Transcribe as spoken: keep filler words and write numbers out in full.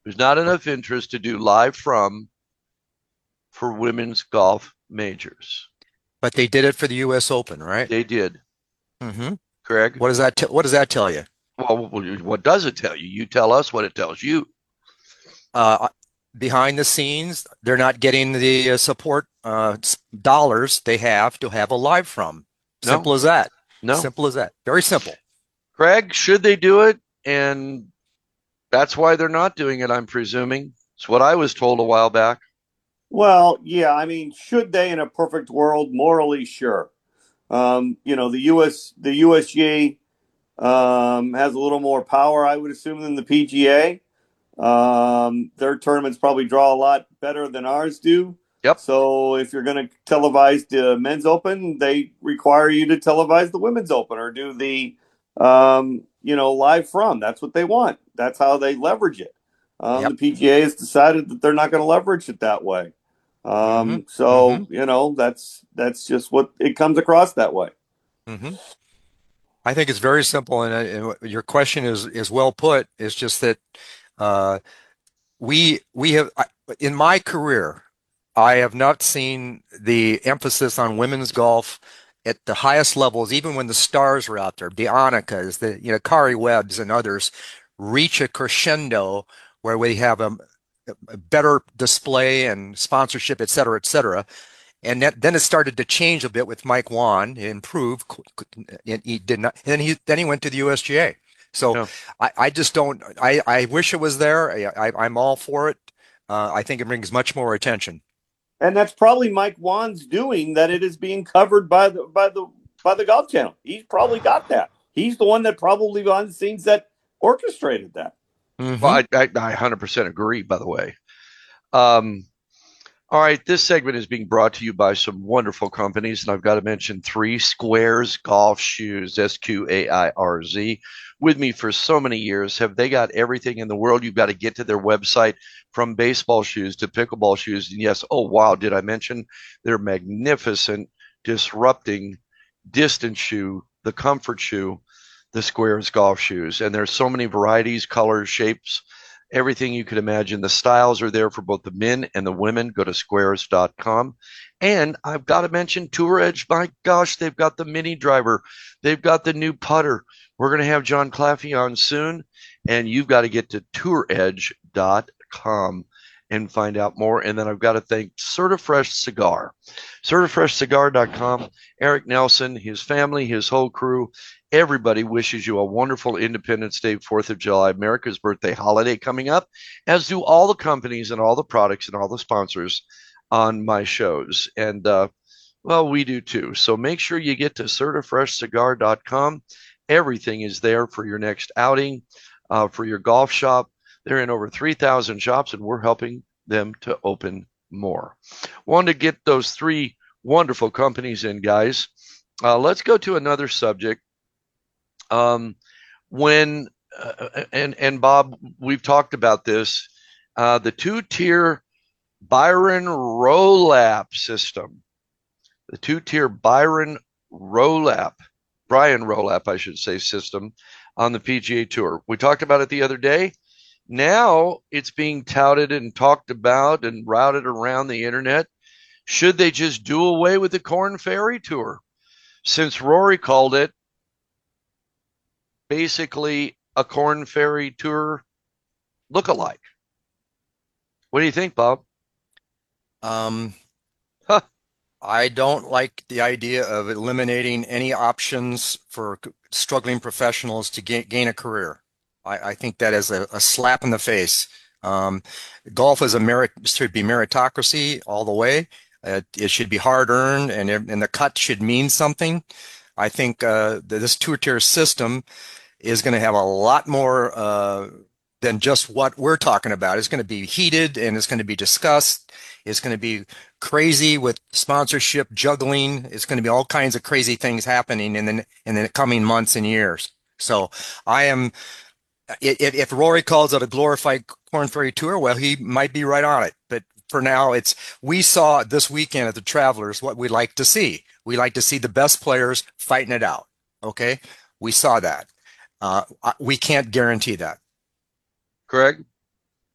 There's not enough interest to do live from for women's golf majors. But they did it for the U S Open, right? They did, Mm-hmm. Craig. What does that t what does that tell you? Well, what does it tell you? You tell us what it tells you. Uh, Behind the scenes, they're not getting the uh, support uh, dollars they have to have a live from. No, Simple as that. no. Simple as that. Very simple. Craig, should they do it? And that's why they're not doing it, I'm presuming. It's what I was told a while back. Well, yeah, I mean, should they in a perfect world? Morally, sure. Um, you know, the U S the U S G A um, has a little more power, I would assume, than the P G A. Um, their tournaments probably draw a lot better than ours do. Yep. So if you're going to televise the men's open, they require you to televise the women's open or do the, um, you know, live from. That's what they want. That's how they leverage it. Um, Yep. the P G A has decided that they're not going to leverage it that way. Mm-hmm. Um, Mm-hmm. so you know, that's that's just what it comes across that way. Mm-hmm. I think it's very simple, and, uh, and your question is is well put. It's just that uh, we we have I- in my career, I have not seen the emphasis on women's golf at the highest levels, even when the stars are out there, the Annikas, the you know Kari Webbs and others, reach a crescendo where we have a, a better display and sponsorship, et cetera, et cetera. And that, then it started to change a bit with Mike Wan, improve, and he did not. And then he then he went to the U S G A. So Yeah. I, I just don't. I, I wish it was there. I, I, I'm all for it. Uh, I think it brings much more attention. And that's probably Mike Wan's doing that. It is being covered by the by the by the Golf Channel. He's probably got that. He's the one that probably behind the scenes that orchestrated that. Well, Hmm. I, I, I one hundred percent agree, by the way. Um, all right. This segment is being brought to you by some wonderful companies. And I've got to mention three Squares Golf Shoes, S Q A I R Z, with me for so many years. Have they got everything in the world? You've got to get to their website from baseball shoes to pickleball shoes. And yes, oh, wow. Did I mention their magnificent, disrupting distance shoe, the comfort shoe, the Squares golf shoes? And there's so many varieties, colors, shapes, everything you could imagine. The styles are there for both the men and the women. Go to squares dot com. And I've got to mention Tour Edge. My gosh, they've got the mini driver. They've got the new putter. We're going to have John Claffey on soon. And you've got to get to tour edge dot com and find out more. And then I've got to thank Certifresh Cigar. certifresh cigar dot com. Eric Nelson, his family, his whole crew, everybody wishes you a wonderful Independence Day, fourth of July, America's birthday holiday coming up, as do all the companies and all the products and all the sponsors on my shows. And, uh, well, we do too. So make sure you get to certifresh cigar dot com. Everything is there for your next outing, uh, for your golf shop. They're in over three thousand shops, and we're helping them to open more. Want to get those three wonderful companies in, guys. Uh, let's go to another subject. Um, when uh, and and Bob, we've talked about this. Uh, the two-tier Byron Rolap system, the two-tier Byron Rolap, Brian Rolap, I should say, system on the P G A Tour. We talked about it the other day. Now it's being touted and talked about and routed around the internet. Should they just do away with the Corn Ferry Tour? Since Rory called it basically a Corn Ferry Tour look-alike. What do you think, Bob? Um, Huh. I don't like the idea of eliminating any options for c- struggling professionals to gain, gain a career. I, I think that is a, a slap in the face. Um, Golf is a merit should be meritocracy all the way. Uh, it should be hard earned, and it- and the cut should mean something. I think uh, that this two-tier system is going to have a lot more uh, than just what we're talking about. It's going to be heated and it's going to be discussed. It's going to be crazy with sponsorship juggling. It's going to be all kinds of crazy things happening in the in the coming months and years. So I am, if, if Rory calls it a glorified Corn Ferry Tour, well, he might be right on it. But for now, it's we saw this weekend at the Travelers what we like to see. We like to see the best players fighting it out. Okay, we saw that. Uh, we can't guarantee that. Craig?